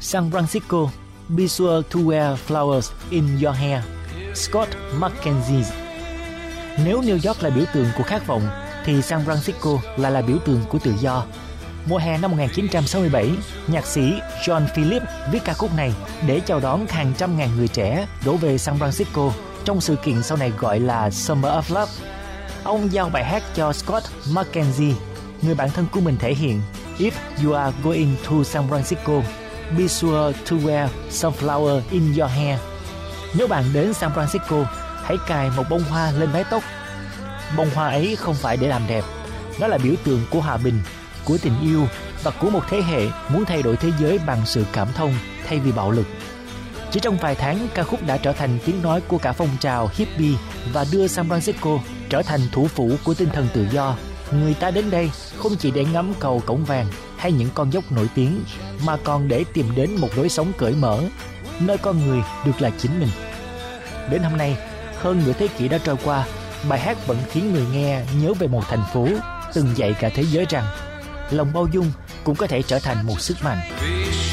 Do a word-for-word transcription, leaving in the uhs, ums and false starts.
San Francisco, be sure to wear flowers in your hair. Scott McKenzie. Nếu New York là biểu tượng của khát vọng, thì San Francisco lại là biểu tượng của tự do. Mùa hè năm một nghìn chín trăm sáu mươi bảy, nhạc sĩ John Philip viết ca khúc này để chào đón hàng trăm ngàn người trẻ đổ về San Francisco trong sự kiện sau này gọi là Summer of Love. Ông giao bài hát cho Scott McKenzie, người bạn thân của mình thể hiện. If you are going to San Francisco, be sure to wear some flower in your hair. Nếu bạn đến San Francisco, hãy cài một bông hoa lên mái tóc. Bông hoa ấy không phải để làm đẹp, nó là biểu tượng của hòa bình, của tình yêu và của một thế hệ muốn thay đổi thế giới bằng sự cảm thông thay vì bạo lực. Chỉ trong vài tháng, ca khúc đã trở thành tiếng nói của cả phong trào hippie và đưa San Francisco trở thành thủ phủ của tinh thần tự do. Người ta đến đây không chỉ để ngắm cầu Cổng Vàng hay những con dốc nổi tiếng, mà còn để tìm đến một lối sống cởi mở, nơi con người được là chính mình. Đến hôm nay, hơn nửa thế kỷ đã trôi qua, bài hát vẫn khiến người nghe nhớ về một thành phố từng dạy cả thế giới rằng lòng bao dung cũng có thể trở thành một sức mạnh.